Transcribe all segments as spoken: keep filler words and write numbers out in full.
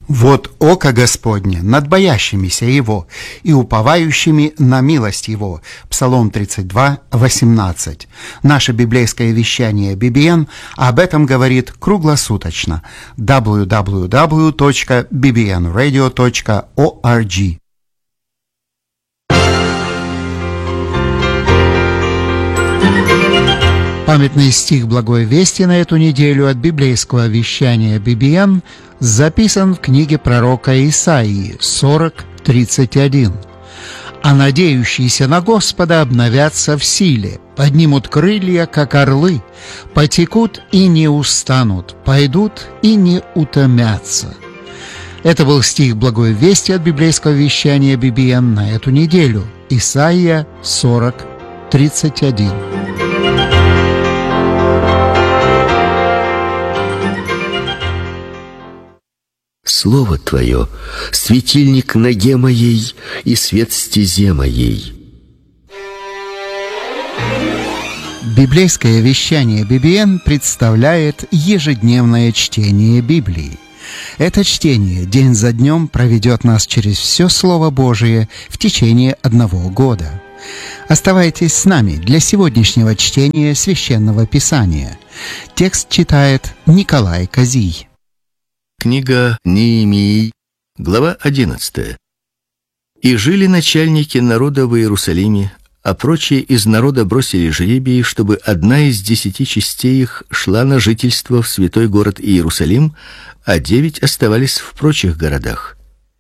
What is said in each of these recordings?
Вот око Господне над боящимися Его и уповающими на милость Его. Псалом тридцать два, восемнадцать. Наше библейское вещание би би эн об этом говорит круглосуточно. дабл ю дабл ю дабл ю точка би би эн радио точка орг. Памятный стих Благой Вести на эту неделю от библейского вещания би би эн записан в книге пророка Исаии сорок, тридцать один. «А надеющиеся на Господа обновятся в силе, поднимут крылья, как орлы, потекут и не устанут, пойдут и не утомятся». Это был стих Благой Вести от библейского вещания би би эн на эту неделю. Исаия сорок, тридцать один. Слово Твое — светильник ноге моей и свет стезе моей. Библейское вещание би би эн представляет ежедневное чтение Библии. Это чтение день за днем проведет нас через все Слово Божие в течение одного года. Оставайтесь с нами для сегодняшнего чтения Священного Писания. Текст читает Николай Козий. Книга Неемии, глава одиннадцатая. «И жили начальники народа в Иерусалиме, а прочие из народа бросили жребий, чтобы одна из десяти частей их шла на жительство в святой город Иерусалим, а девять оставались в прочих городах.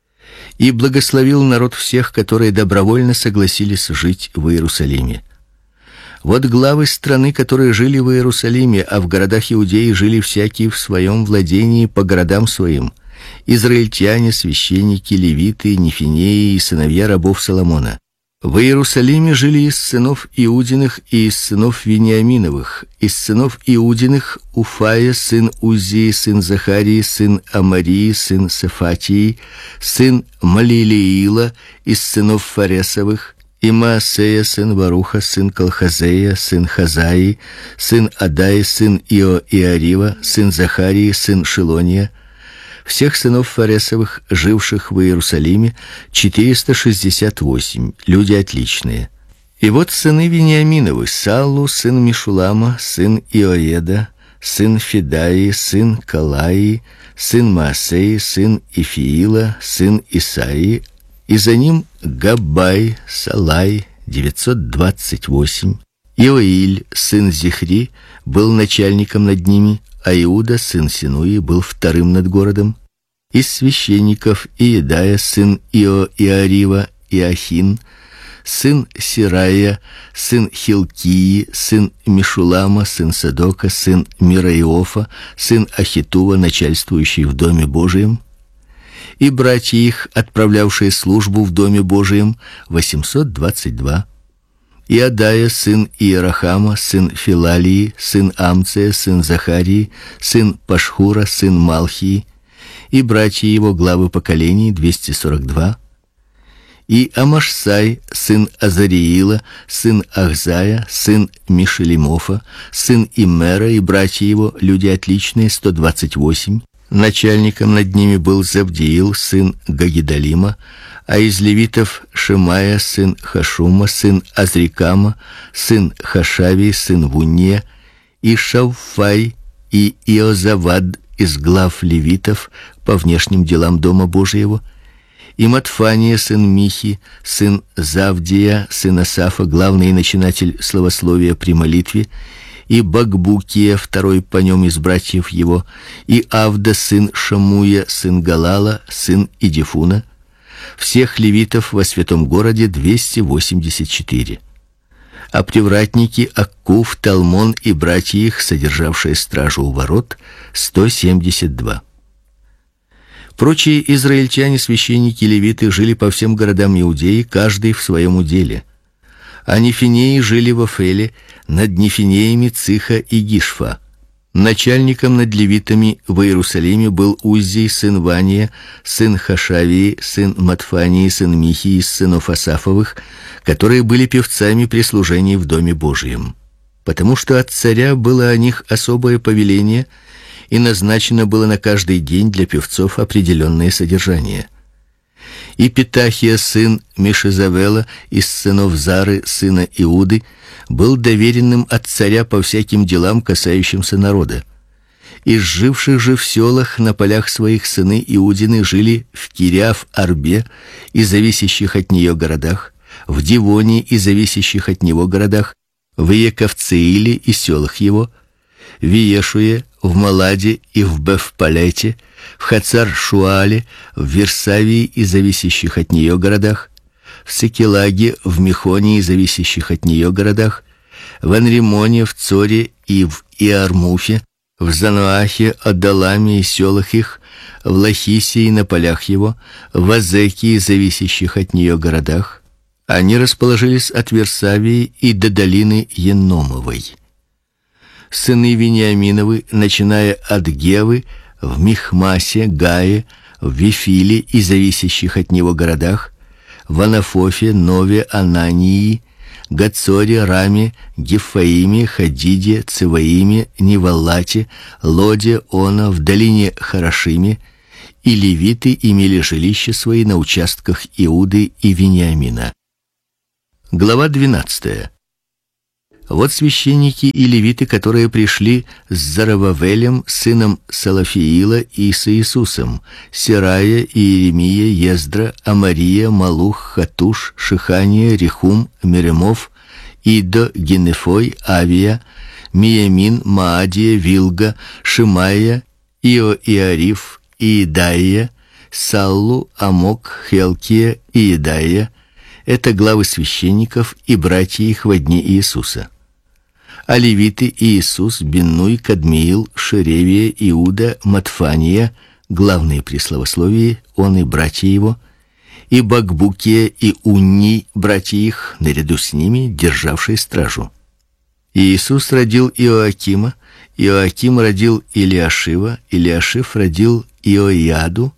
И благословил народ всех, которые добровольно согласились жить в Иерусалиме. Вот главы страны, которые жили в Иерусалиме, а в городах Иудеи жили всякие в своем владении по городам своим: израильтяне, священники, левиты, нефинеи и сыновья рабов Соломона. В Иерусалиме жили из сынов Иудиных и из сынов Вениаминовых. Из сынов Иудиных: Уфая, сын Узии, сын Захарии, сын Амарии, сын Сафатии, сын Малилиила. Из сынов Фаресовых: и Маасея, сын Баруха, сын Колхозея, сын Хазаи, сын Адаи, сын Ио-Иарива, сын Захарии, сын Шилония. Всех сынов Фаресовых, живших в Иерусалиме, четыреста шестьдесят восемь, люди отличные. И вот сыны Вениаминовы: Саллу, сын Мишулама, сын Иоеда, сын Федаи, сын Калаи, сын Маасеи, сын Ифиила, сын Исаии. И за ним Габбай, Салай, девятьсот двадцать восемь. Иоиль, сын Зихри, был начальником над ними, а Иуда, сын Синуи, был вторым над городом. Из священников: Иедая, сын Ио-Иарива, Иохин, сын Сирая, сын Хилкии, сын Мишулама, сын Садока, сын Мираиофа, сын Ахитува, начальствующий в доме Божием. И братья их, отправлявшие службу в доме Божием, восемьсот двадцать два. И Адая, сын Иерахама, сын Филалии, сын Амция, сын Захарии, сын Пашхура, сын Малхии. И братья его, главы поколений, двести сорок два. И Амашсай, сын Азариила, сын Ахзая, сын Мишелимофа, сын Имера, и братья его, люди отличные, сто двадцать восемь. Начальником над ними был Завдиил, сын Гагидалима, а из левитов: Шемая, сын Хашума, сын Азрикама, сын Хашави, сын Вунье, и Шавфай, и Иозавад из глав левитов по внешним делам дома Божьего, и Матфания, сын Михи, сын Завдия, сын Асафа, главный начинатель словословия при молитве, и Багбукия, второй по нем из братьев его, и Авда, сын Шамуя, сын Галала, сын Идифуна. Всех левитов во святом городе двести восемьдесят четыре. А привратники: Аккув, Талмон и братья их, содержавшие стражу у ворот, сто семьдесят два. Прочие израильтяне, священники, левиты, жили по всем городам Иудеи, каждый в своем уделе. А нефинеи жили в Офеле, над нефинеями Циха и Гишфа. Начальником над левитами в Иерусалиме был Уззий, сын Вания, сын Хашавии, сын Матфании, сын Михи из сынов Асафовых, которые были певцами при служении в доме Божьем. Потому что от царя было о них особое повеление, и назначено было на каждый день для певцов определенное содержание. И Петахия, сын Мешезавела, из сынов Зары, сына Иуды, был доверенным от царя по всяким делам, касающимся народа. Из живших же в селах на полях своих сыны Иудины жили в Кириаф-Арбе и зависящих от нее городах, в Дивоне и зависящих от него городах, в Иековцеиле и селах его, в Иешуе, в Маладе и в Бефпалете, в Хацар-Шуале, в Версавии и зависящих от нее городах, в Секелаге, в Мехоне и зависящих от нее городах, в Анримоне, в Цоре и в Иармуфе, в Зануахе, Адаламе и селах их, в Лахисе и на полях его, в Азеке и зависящих от нее городах. Они расположились от Версавии и до долины Еномовой. Сыны Вениаминовы, начиная от Гевы, в Михмасе, Гае, в Вифиле и зависящих от него городах, в Анафофе, Нове, Анании, Гацоре, Раме, Гефаиме, Хадиде, Циваиме, Невалате, Лоде, Она, в долине Харашиме, и левиты имели жилища свои на участках Иуды и Вениамина. Глава двенадцатая. Вот священники и левиты, которые пришли с Зарававелем, сыном Салафиила, и с Иисусом: Серая, Иеремия, Ездра, Амария, Малух, Хатуш, Шихания, Рехум, Меремов, Идо, Генефой, Авия, Миямин, Маадия, Вилга, Шимая, Ио-Иариф, Иедаия, Саллу, Амок, Хелкия и Иедаия. Это главы священников и братья их во дни Иисуса. А левиты: Иисус, Биннуй, Кадмиил, Шеревия, Иуда, Матфания, главные при славословии, он и братья его, и Бакбукия и Унни, братья их, наряду с ними, державшие стражу. Иисус родил Иоакима, Иоаким родил Илиашива, Илиашив родил Иоиаду,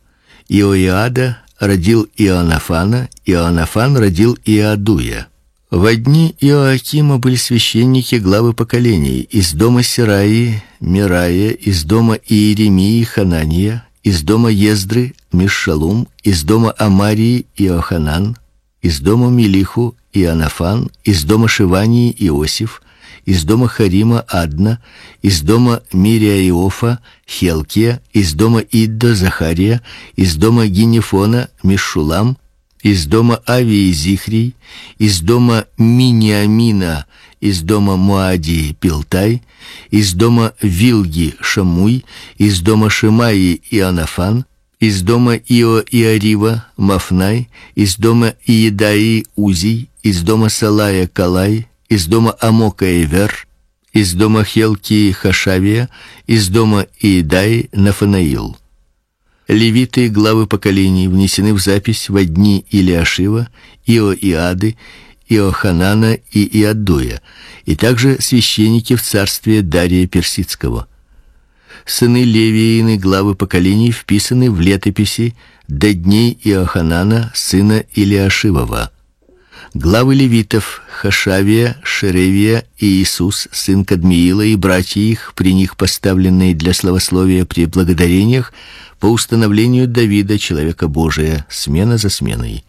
Иоиада родил Иоаннафана, Иоаннафан родил Иадуя. Во дни Иоакима были священники, главы поколений: из дома Сераи Мирая, из дома Иеремии Ханания, из дома Ездры Мишшалум, из дома Амарии Иоханан, из дома Милиху Иоаннафан, из дома Шивании Иосиф, из дома Харима Адна, из дома Мириаиофа Хелкия, из дома Иддо Захария, из дома Гинефона Мишулам, из дома Авии Зихрий, из дома Миниамина, из дома Муадии Пилтай, из дома Вилги Шамуй, из дома Шимаи Иоаннафан, из дома Ио-Иарива Мафнай, из дома Иедаи Узий, из дома Салая Калай, из дома Амока Эвер, из дома Хелкии Хашавия, из дома Иедаи Нафанаил. Левиты, главы поколений, внесены в запись во дни Илиашива, Иоиады, Иоханана и Иадуя, и также священники в царстве Дария Персидского. Сыны Левиины, главы поколений, вписаны в летописи до дней Иоханана, сына Илиашивова. Главы левитов: Хашавия, Шеревия и Иисус, сын Кадмиила, и братья их, при них поставленные для славословия при благодарениях, по установлению Давида, человека Божия, смена за сменой.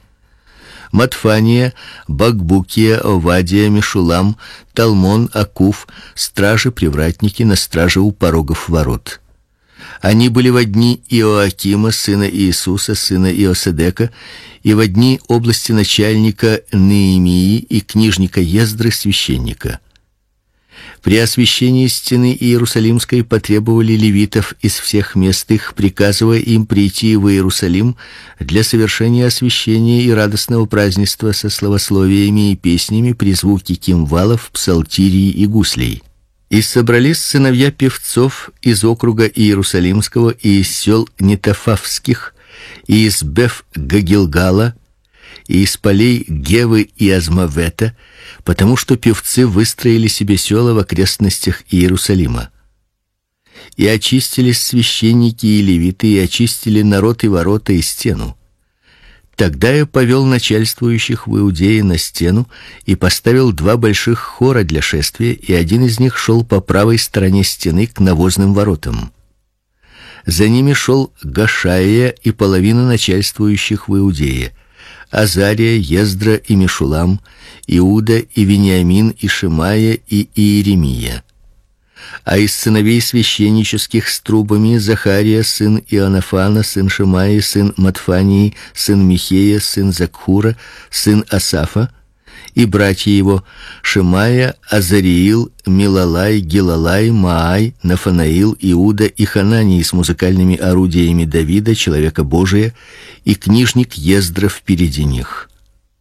Матфания, Бакбукия, Овадия, Мишулам, Талмон, Акуф, стражи-привратники на страже у порогов ворот. Они были во дни Иоакима, сына Иисуса, сына Иоседека, и во дни области начальника Неемии и книжника Ездры, священника. При освящении стены Иерусалимской потребовали левитов из всех мест их, приказывая им прийти в Иерусалим для совершения освящения и радостного празднества со славословиями и песнями при звуке кимвалов, псалтирий и гуслей. И собрались сыновья певцов из округа Иерусалимского и из сел Нетофавских, и из Беф-Гагилгала, и из полей Гевы и Азмавета, потому что певцы выстроили себе села в окрестностях Иерусалима. И очистились священники и левиты, и очистили народ и ворота и стену. Тогда я повел начальствующих в Иудее на стену и поставил два больших хора для шествия, и один из них шел по правой стороне стены к навозным воротам. За ними шел Гашаия и половина начальствующих в Иудее: Азария, Ездра и Мешулам, Иуда и Вениамин и Шимая и Иеремия. А из сыновей священнических с трубами: Захария сын Иоаннафана, сын Шимаи, сын Матфании, сын Михея, сын Закхура, сын Асафа, и братья его: Шимая, Азариил, Милалай, Гилалай, Маай, Нафанаил, Иуда и Хананий с музыкальными орудиями Давида, человека Божия, и книжник Ездра впереди них.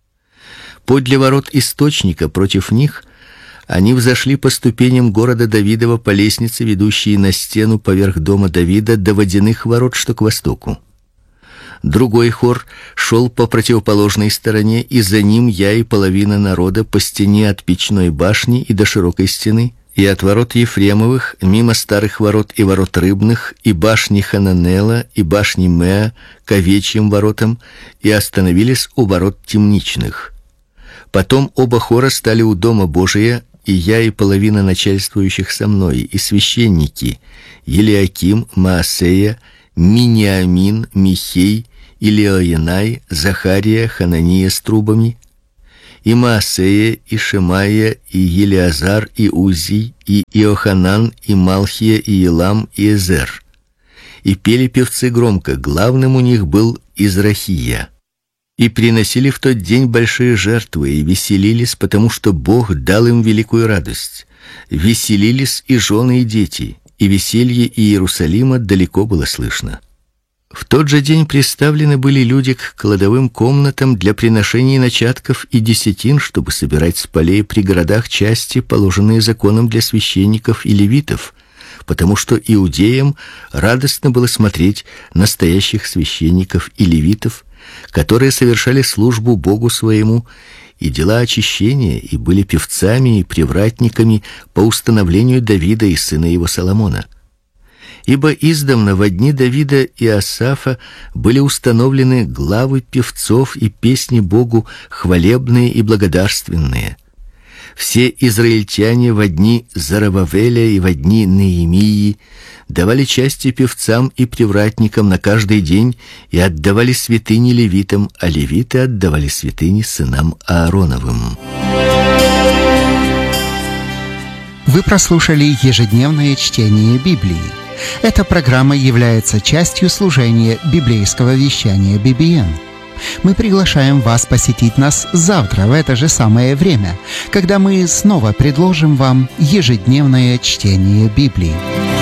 Подле ворот источника против них они взошли по ступеням города Давидова по лестнице, ведущей на стену поверх дома Давида, до водяных ворот, что к востоку. Другой хор шел по противоположной стороне, и за ним я и половина народа по стене от печной башни и до широкой стены, и от ворот Ефремовых, мимо старых ворот и ворот рыбных, и башни Хананела, и башни Меа, к овечьим воротам, и остановились у ворот темничных. Потом оба хора стали у дома Божия, и я и половина начальствующих со мной, и священники: Елиаким, Маасея, Миниамин, Михей, Илиоенай, Захария, Ханания с трубами, и Маасея, и Шемая, и Елиазар, и Узи, и Иоханан, и Малхия, и Елам, и Эзер. И пели певцы громко, главным у них был Израхия. И приносили в тот день большие жертвы, и веселились, потому что Бог дал им великую радость. Веселились и жены, и дети, и веселье Иерусалима далеко было слышно. В тот же день приставлены были люди к кладовым комнатам для приношений начатков и десятин, чтобы собирать с полей при городах части, положенные законом для священников и левитов, потому что иудеям радостно было смотреть настоящих священников и левитов, которые совершали службу Богу своему и дела очищения, и были певцами и привратниками по установлению Давида и сына его Соломона. Ибо издавна во дни Давида и Асафа были установлены главы певцов и песни Богу хвалебные и благодарственные. Все израильтяне во дни Зарававеля и во дни Неемии давали части певцам и привратникам на каждый день и отдавали святыни левитам, а левиты отдавали святыни сынам Аароновым. Вы прослушали ежедневное чтение Библии. Эта программа является частью служения библейского вещания би би эн. Мы приглашаем вас посетить нас завтра в это же самое время, когда мы снова предложим вам ежедневное чтение Библии.